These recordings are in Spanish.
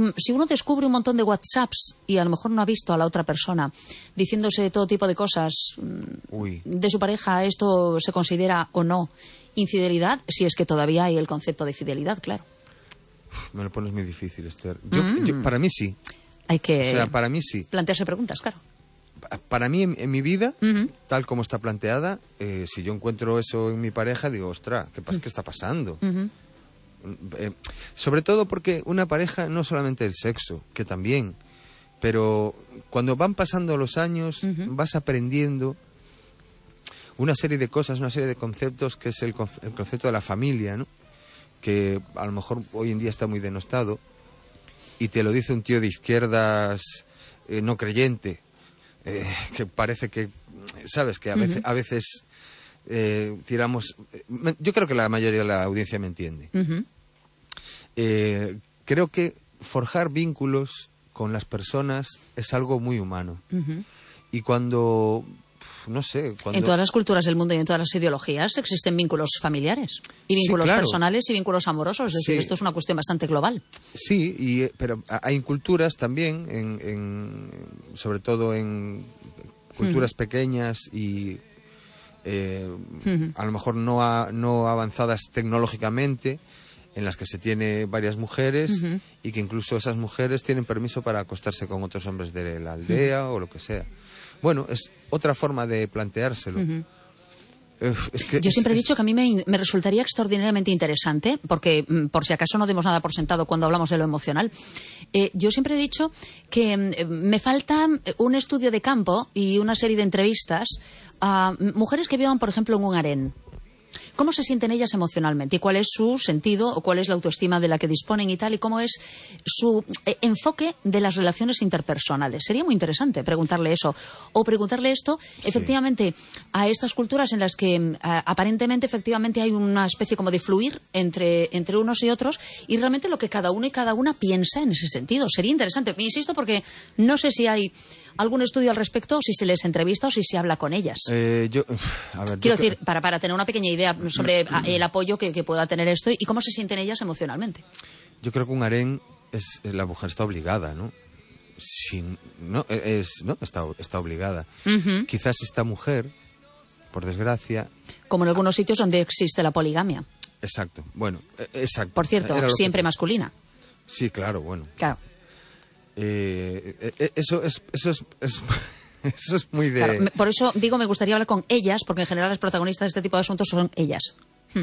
si uno descubre un montón de WhatsApps y a lo mejor no ha visto a la otra persona diciéndose todo tipo de cosas de su pareja, ¿esto se considera o no infidelidad? Si es que todavía hay el concepto de fidelidad, claro. Me lo pones muy difícil, Esther. Para mí sí. Hay que para mí sí. plantearse preguntas, claro. Para mí, en mi vida, tal como está planteada, si yo encuentro eso en mi pareja, digo, ostras, ¿qué está pasando? Sobre todo porque una pareja no solamente el sexo, que también, pero cuando van pasando los años vas aprendiendo una serie de cosas, una serie de conceptos, que es el concepto de la familia, ¿no? Que a lo mejor hoy en día está muy denostado, y te lo dice un tío de izquierdas no creyente, que parece que, ¿sabes? Que a veces tiramos... yo creo que la mayoría de la audiencia me entiende. Creo que forjar vínculos con las personas es algo muy humano. Y cuando... no sé... En todas las culturas del mundo y en todas las ideologías existen vínculos familiares y vínculos personales y vínculos amorosos. Es decir, esto es una cuestión bastante global. Sí, pero hay culturas también, sobre todo en culturas pequeñas y a lo mejor no avanzadas tecnológicamente, en las que se tiene varias mujeres y que incluso esas mujeres tienen permiso para acostarse con otros hombres de la aldea o lo que sea. Bueno, es otra forma de planteárselo. Yo siempre he dicho que a mí me resultaría extraordinariamente interesante, porque por si acaso no demos nada por sentado cuando hablamos de lo emocional. Yo siempre he dicho que me falta un estudio de campo y una serie de entrevistas a mujeres que vivan, por ejemplo, en un harén. ¿Cómo se sienten ellas emocionalmente? ¿Y cuál es su sentido o cuál es la autoestima de la que disponen y tal? ¿Y cómo es su enfoque de las relaciones interpersonales? Sería muy interesante preguntarle eso. O preguntarle esto, efectivamente, a estas culturas en las que aparentemente, efectivamente, hay una especie como de fluir entre unos y otros, y realmente lo que cada uno y cada una piensa en ese sentido. Sería interesante. Me insisto porque no sé si hay algún estudio al respecto, si se les entrevista o si se habla con ellas. Quiero decir, para tener una pequeña idea sobre el apoyo que pueda tener esto y cómo se sienten ellas emocionalmente. Yo creo que un harén la mujer está obligada, ¿no? Está obligada. Quizás esta mujer, por desgracia... Como en algunos sitios donde existe la poligamia. Exacto, bueno, exacto. Por cierto, siempre masculina. Sí, claro, bueno. Claro. Eso es muy de... Claro, por eso digo, me gustaría hablar con ellas, porque en general las protagonistas de este tipo de asuntos son ellas.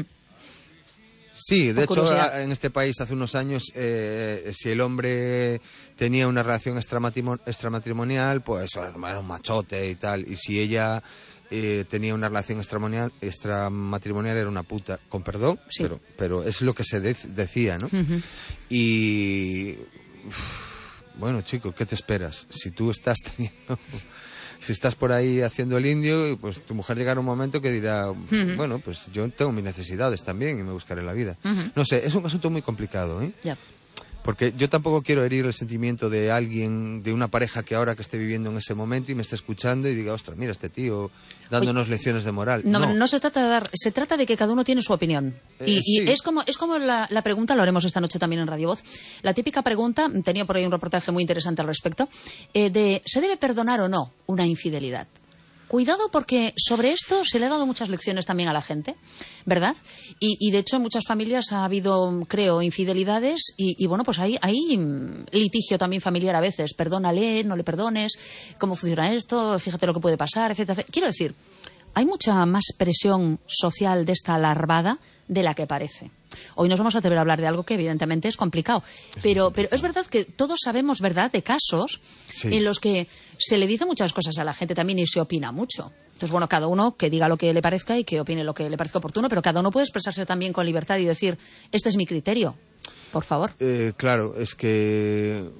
Sí, de hecho, en este país hace unos años, si el hombre tenía una relación extramatrimonial, pues era un machote y tal, y si ella tenía una relación extramatrimonial era una puta, con perdón, sí. pero es lo que se decía, ¿no? Y... bueno, chico, ¿qué te esperas? Si tú estás si estás por ahí haciendo el indio, pues tu mujer llegará un momento que dirá, bueno, pues yo tengo mis necesidades también y me buscaré la vida. No sé, es un asunto muy complicado, ¿eh? Yeah. Porque yo tampoco quiero herir el sentimiento de alguien, de una pareja que ahora que esté viviendo en ese momento y me esté escuchando y diga, ostras, mira este tío dándonos lecciones de moral. No se trata de dar, se trata de que cada uno tiene su opinión. Y sí. es como la pregunta, lo haremos esta noche también en Radio Voz, la típica pregunta, tenía por ahí un reportaje muy interesante al respecto, de ¿se debe perdonar o no una infidelidad? Cuidado, porque sobre esto se le ha dado muchas lecciones también a la gente, ¿verdad? Y de hecho en muchas familias ha habido, creo, infidelidades y bueno, pues hay litigio también familiar a veces. Perdónale, no le perdones, ¿cómo funciona esto? Fíjate lo que puede pasar, etcétera, etcétera. Quiero decir, hay mucha más presión social de esta larvada de la que parece. Hoy nos vamos a atrever a hablar de algo que evidentemente es complicado, pero es verdad que todos sabemos, ¿verdad?, de casos en los que se le dice muchas cosas a la gente también y se opina mucho. Entonces, bueno, cada uno que diga lo que le parezca y que opine lo que le parezca oportuno, pero cada uno puede expresarse también con libertad y decir, este es mi criterio, por favor. Claro, es que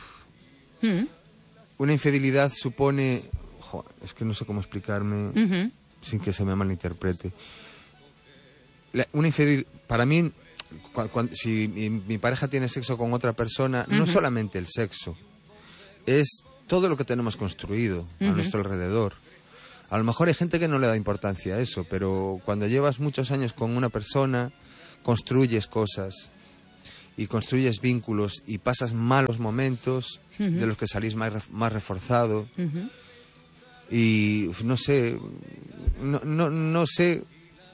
una infidelidad supone... es que no sé cómo explicarme sin que se me malinterprete. Una infidelidad, para mí, si mi pareja tiene sexo con otra persona, no solamente el sexo, es todo lo que tenemos construido a nuestro alrededor. A lo mejor hay gente que no le da importancia a eso, pero cuando llevas muchos años con una persona, construyes cosas. y construyes vínculos y pasas malos momentos de los que salís más reforzado. Y no sé, no sé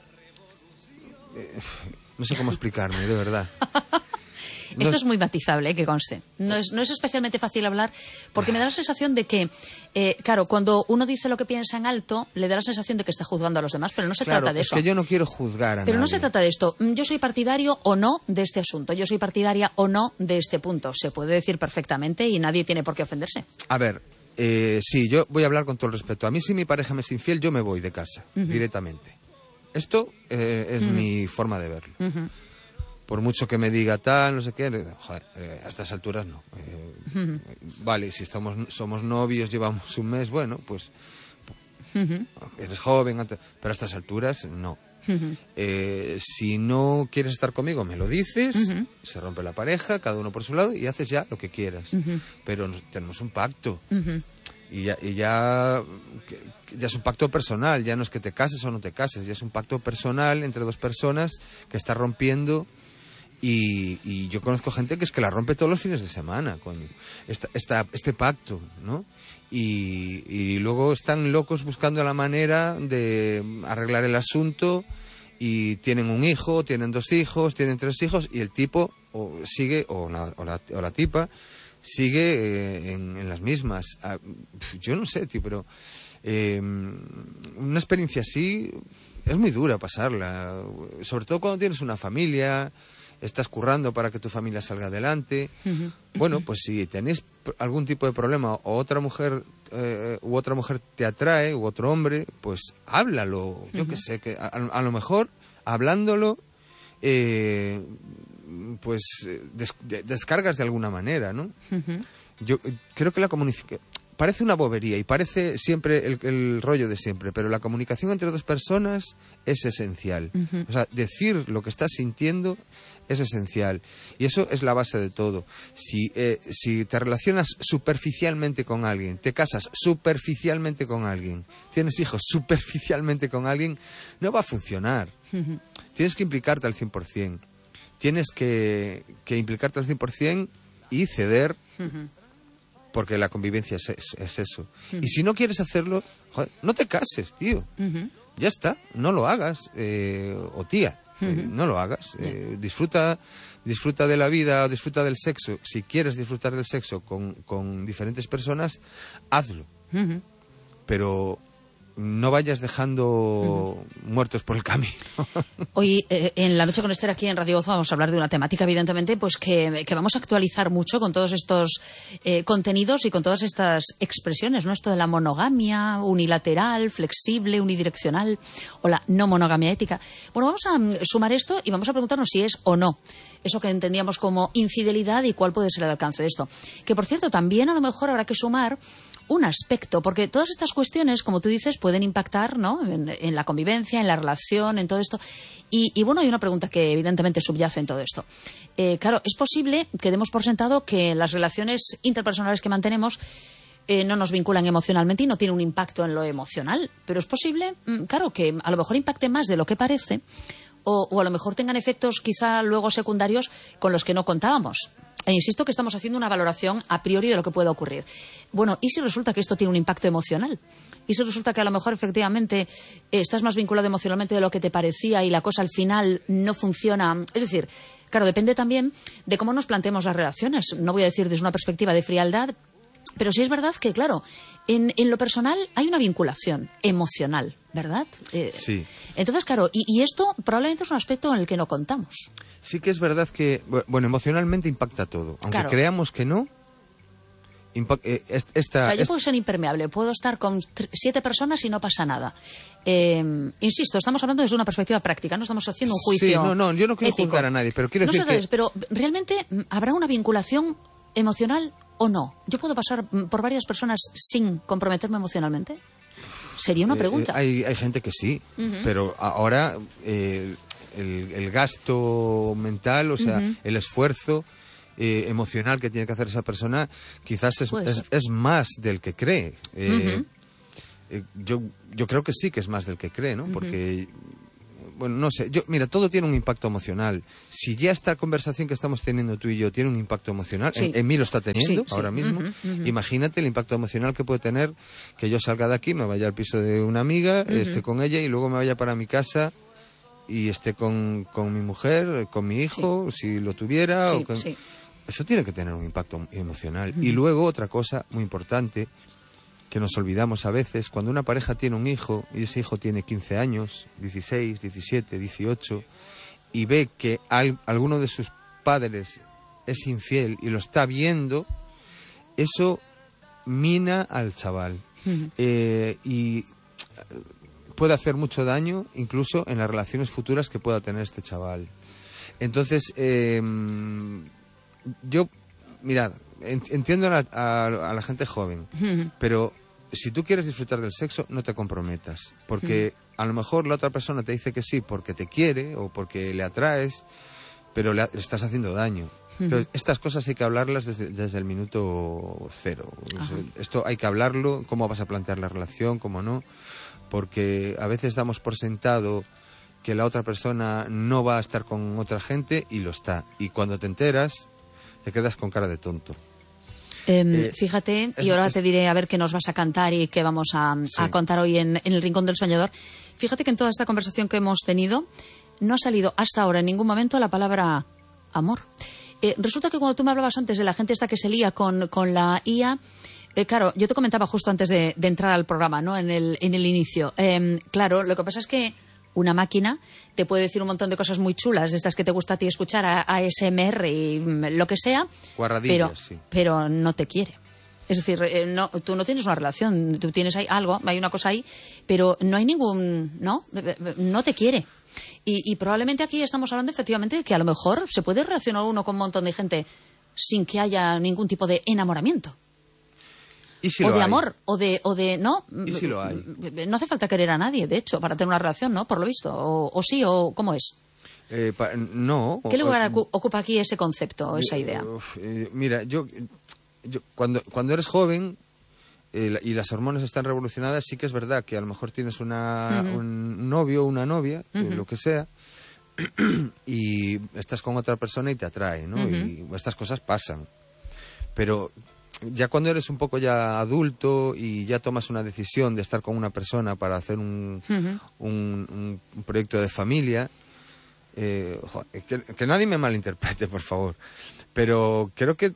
cómo explicarme, de verdad. Esto es muy matizable, que conste. No es especialmente fácil hablar, porque me da la sensación de que, claro, cuando uno dice lo que piensa en alto, le da la sensación de que está juzgando a los demás, pero no se trata de eso. Es que yo no quiero juzgar a nadie. Pero no se trata de esto. Yo soy partidario o no de este asunto. Yo soy partidaria o no de este punto. Se puede decir perfectamente y nadie tiene por qué ofenderse. A ver, sí, yo voy a hablar con todo el respeto. A mí, si mi pareja me es infiel, yo me voy de casa, directamente. Esto es mi forma de verlo. Por mucho que me diga tal, no sé qué, joder, a estas alturas no. Vale, si somos novios, llevamos un mes, bueno, pues eres joven, pero a estas alturas no. Si no quieres estar conmigo, me lo dices, se rompe la pareja, cada uno por su lado, y haces ya lo que quieras. Pero tenemos un pacto. Y ya es un pacto personal, ya no es que te cases o no te cases, ya es un pacto personal entre dos personas que está rompiendo. Y yo conozco gente que es que la rompe todos los fines de semana, coño. Este pacto, ¿no? Y luego están locos buscando la manera de arreglar el asunto, y tienen un hijo, tienen 2 hijos, tienen 3 hijos, y el tipo sigue, o la tipa sigue en las mismas. Yo no sé, tío, pero una experiencia así es muy dura pasarla, sobre todo cuando tienes una familia, estás currando para que tu familia salga adelante. Bueno, pues si tenéis algún tipo de problema, o otra mujer te atrae, u otro hombre, pues háblalo. Yo qué sé, que a lo mejor hablándolo pues descargas de alguna manera, ¿no? Yo creo que la comunicación parece una bobería y parece siempre el rollo de siempre, pero la comunicación entre dos personas es esencial. O sea, decir lo que estás sintiendo es esencial, y eso es la base de todo. Si te relacionas superficialmente con alguien, te casas superficialmente con alguien, tienes hijos superficialmente con alguien, no va a funcionar. Tienes que implicarte al 100%. Tienes que implicarte al 100% y ceder, porque la convivencia es eso. Y si no quieres hacerlo, joder, no te cases, tío. Ya está, no lo hagas, o tía. No lo hagas. Disfruta de la vida, disfruta del sexo. Si quieres disfrutar del sexo con diferentes personas, hazlo. Pero no vayas dejando muertos por el camino. Hoy, en La Noche con Esther, aquí en Radio Voz, vamos a hablar de una temática, evidentemente, pues que vamos a actualizar mucho con todos estos contenidos y con todas estas expresiones, ¿no? Esto de la monogamia unilateral, flexible, unidireccional, o la no monogamia ética. Bueno, vamos a sumar esto y vamos a preguntarnos si es o no eso que entendíamos como infidelidad y cuál puede ser el alcance de esto. Que, por cierto, también a lo mejor habrá que sumar un aspecto, porque todas estas cuestiones, como tú dices, pueden impactar, ¿no?, en la convivencia, en la relación, en todo esto. Y bueno, hay una pregunta que evidentemente subyace en todo esto. Claro, es posible que demos por sentado que las relaciones interpersonales que mantenemos no nos vinculan emocionalmente y no tienen un impacto en lo emocional. Pero es posible, claro, que a lo mejor impacte más de lo que parece, o a lo mejor tengan efectos quizá luego secundarios con los que no contábamos. E insisto que estamos haciendo una valoración a priori de lo que puede ocurrir. Bueno, ¿y si resulta que esto tiene un impacto emocional? ¿Y si resulta que a lo mejor efectivamente estás más vinculado emocionalmente de lo que te parecía y la cosa al final no funciona? Es decir, claro, depende también de cómo nos planteemos las relaciones. No voy a decir desde una perspectiva de frialdad, pero sí es verdad que, claro, en lo personal hay una vinculación emocional, ¿verdad? Sí. Entonces, claro, y esto probablemente es un aspecto en el que no contamos. Sí que es verdad que, bueno, emocionalmente impacta todo. Aunque creamos que no, yo puedo ser impermeable, puedo estar con 7 personas y no pasa nada. Insisto, estamos hablando desde una perspectiva práctica, no estamos haciendo un juicio. Sí, no, yo no quiero juzgar a nadie, pero quiero decir que... Pero ¿realmente habrá una vinculación emocional o no? ¿Yo puedo pasar por varias personas sin comprometerme emocionalmente? Sería una pregunta. Hay gente que sí, pero ahora el gasto mental, o sea, el esfuerzo emocional que tiene que hacer esa persona, quizás es más del que cree. Yo creo que sí que es más del que cree, ¿no? Porque bueno, no sé, mira, todo tiene un impacto emocional. Si ya esta conversación que estamos teniendo tú y yo tiene un impacto emocional, sí. en mí lo está teniendo ahora mismo, uh-huh. Imagínate el impacto emocional que puede tener que yo salga de aquí, me vaya al piso de una amiga, esté con ella y luego me vaya para mi casa y esté con mi mujer, con mi hijo, si lo tuviera. Eso tiene que tener un impacto emocional. Y luego otra cosa muy importante que nos olvidamos a veces, cuando una pareja tiene un hijo y ese hijo tiene 15 años, 16, 17, 18 y ve que alguno de sus padres es infiel y lo está viendo, eso mina al chaval y puede hacer mucho daño incluso en las relaciones futuras que pueda tener este chaval. Entonces, yo, mirad, entiendo a la gente joven, pero si tú quieres disfrutar del sexo, no te comprometas, porque a lo mejor la otra persona te dice que sí porque te quiere o porque le atraes, pero le estás haciendo daño. Entonces, estas cosas hay que hablarlas desde el minuto cero. Esto hay que hablarlo, cómo vas a plantear la relación, cómo no, porque a veces damos por sentado que la otra persona no va a estar con otra gente y lo está. Y cuando te enteras, te quedas con cara de tonto. Fíjate, y ahora te diré a ver qué nos vas a cantar y qué vamos a contar hoy en el Rincón del Soñador. Fíjate que en toda esta conversación que hemos tenido no ha salido hasta ahora en ningún momento la palabra amor. Resulta que cuando tú me hablabas antes de la gente esta que se lía con la IA, claro, yo te comentaba justo antes de entrar al programa, ¿no? En el inicio. Claro, lo que pasa es que una máquina te puede decir un montón de cosas muy chulas, de estas que te gusta a ti escuchar, a ASMR y lo que sea, pero no te quiere. Es decir, tú no tienes una relación, tú tienes ahí algo, hay una cosa ahí, pero no hay no te quiere. Y probablemente aquí estamos hablando efectivamente de que a lo mejor se puede relacionar uno con un montón de gente sin que haya ningún tipo de enamoramiento. ¿Y si o lo de hay? Amor, o de no. ¿Y si lo hay? No hace falta querer a nadie, de hecho, para tener una relación, ¿no? Por lo visto. O sí, o ¿cómo es? No. ¿Qué lugar ocupa aquí ese concepto, esa idea? Mira, yo cuando eres joven y las hormonas están revolucionadas, sí que es verdad que a lo mejor tienes un novio o una novia, lo que sea, y estás con otra persona y te atrae, ¿no? Y estas cosas pasan. Pero ya cuando eres un poco ya adulto y ya tomas una decisión de estar con una persona para hacer un proyecto de familia, que nadie me malinterprete, por favor, pero creo que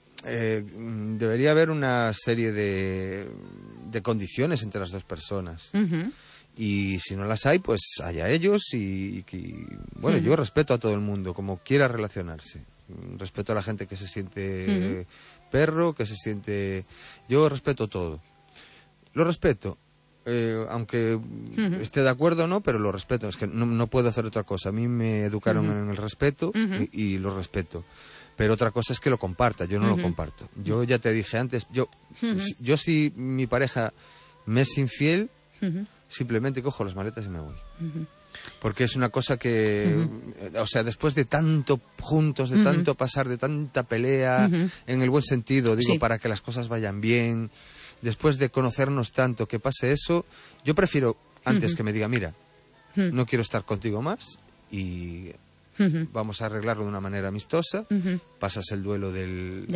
debería haber una serie de condiciones entre las dos personas. Y si no las hay, pues haya ellos y bueno, yo respeto a todo el mundo como quiera relacionarse. Respeto a la gente que se siente perro, que se siente... Yo respeto todo. Lo respeto, aunque esté de acuerdo o no, pero lo respeto. Es que no puedo hacer otra cosa. A mí me educaron en el respeto y lo respeto. Pero otra cosa es que lo comparta. Yo no lo comparto. Yo ya te dije antes, yo si mi pareja me es infiel, simplemente cojo las maletas y me voy. Porque es una cosa que, o sea, después de tanto juntos, de tanto pasar, de tanta pelea, en el buen sentido, digo, para que las cosas vayan bien, después de conocernos tanto, que pase eso, yo prefiero antes que me diga, mira, no quiero estar contigo más y vamos a arreglarlo de una manera amistosa, pasas el duelo de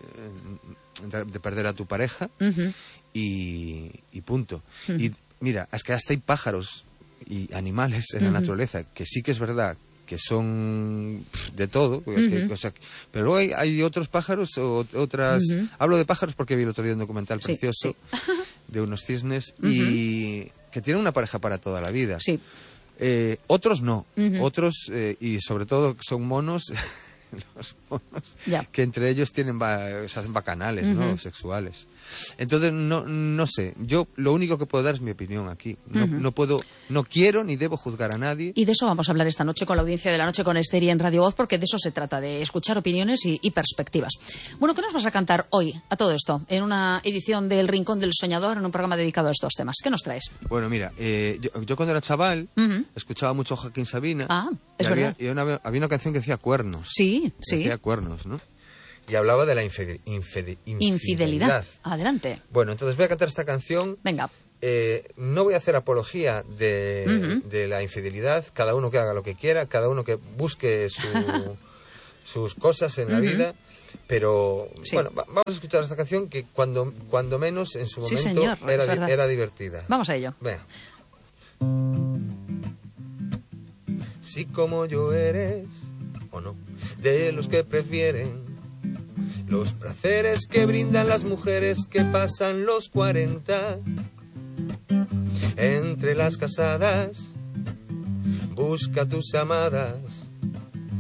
perder a tu pareja y punto. Y mira, es que hasta hay pájaros y animales en la naturaleza que sí que es verdad que son de todo, pero hay otros pájaros o otras... Hablo de pájaros porque vi el otro día un documental precioso de unos cisnes y que tienen una pareja para toda la vida. Otros no, otros y sobre todo son monos, los monos que entre ellos se hacen bacanales, ¿no? Sexuales. Entonces no sé, yo lo único que puedo dar es mi opinión aquí. No quiero ni debo juzgar a nadie. Y de eso vamos a hablar esta noche con la audiencia de la noche con Esther y en Radio Voz, porque de eso se trata, de escuchar opiniones y perspectivas. Bueno, ¿qué nos vas a cantar hoy a todo esto en una edición del Rincón del Soñador, en un programa dedicado a estos temas? ¿Qué nos traes? Bueno, mira, yo cuando era chaval escuchaba mucho a Joaquín Sabina. Es verdad. Había una canción que decía Cuernos. Sí. Decía Cuernos, ¿no? Y hablaba de la infidelidad. Adelante. Bueno, entonces voy a cantar esta canción. Venga. no voy a hacer apología de la infidelidad, cada uno que haga lo que quiera, cada uno que busque sus cosas en la vida, pero bueno, vamos a escuchar esta canción que cuando menos en su momento señor, era divertida. Vamos a ello. Venga. Si como yo eres, o no, de los que prefieren los placeres que brindan las mujeres que pasan los 40, entre las casadas, busca tus amadas